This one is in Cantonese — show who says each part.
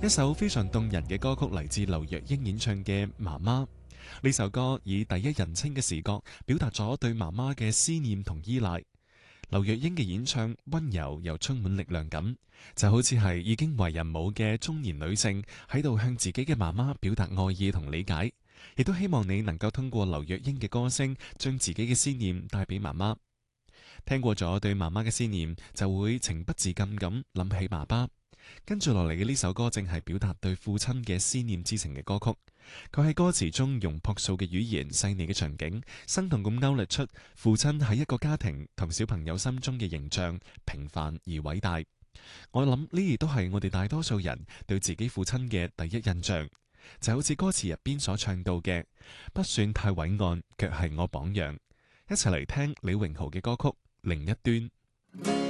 Speaker 1: 一首非常動人嘅歌曲嚟自劉若英演唱嘅《媽媽》。呢首歌以第一人稱嘅視角表達咗對媽媽嘅思念同依賴。劉若英嘅演唱溫柔又充滿力量感，就好似係已經為人母嘅中年女性喺度向自己嘅媽媽表達愛意同理解，亦都希望你能夠通過劉若英嘅歌聲將自己嘅思念帶俾媽媽。聽過咗對媽媽嘅思念，就會情不自禁咁諗起爸爸。跟住落嚟嘅呢首歌，正係表達對父親嘅思念之情嘅歌曲。佢喺歌詞中用樸素嘅語言、細膩嘅場景，生動咁勾勒出父親喺一個家庭同小朋友心中嘅形象，平凡而偉大。我諗呢亦都係我哋大多數人對自己父親嘅第一印象，就好似歌詞入邊所唱到嘅，不算太偉岸，卻係我榜樣。一齊嚟聽李榮豪嘅歌曲《另一端》。